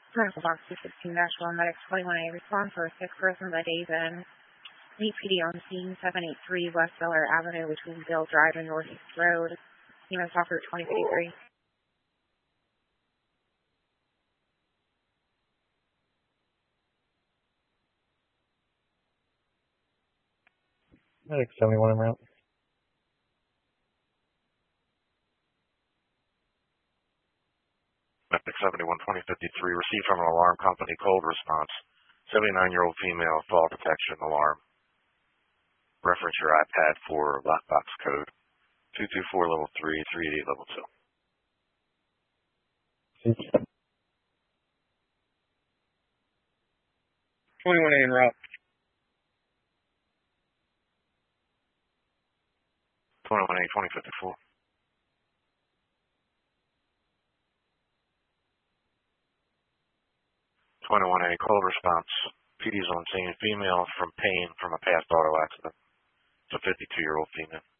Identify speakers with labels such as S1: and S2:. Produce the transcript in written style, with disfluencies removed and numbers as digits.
S1: Medical box 216-1, medics 21A, respond for a sick person by Days End. Meet PD on scene 783 West Bel-Air Avenue between Bill Drive and Northeast Road. EMS offer 2053.
S2: Medic 71 en route.
S3: Medic 71, 2053, received from an alarm company cold response. 79-year-old female, fall detection alarm. Reference your iPad for lockbox code 224 level 3, 388 level 2.
S4: 21A en route.
S3: 21A, 2054. 21A, cold response. PD's on scene. Female from pain from a past auto accident. It's a 52-year-old female.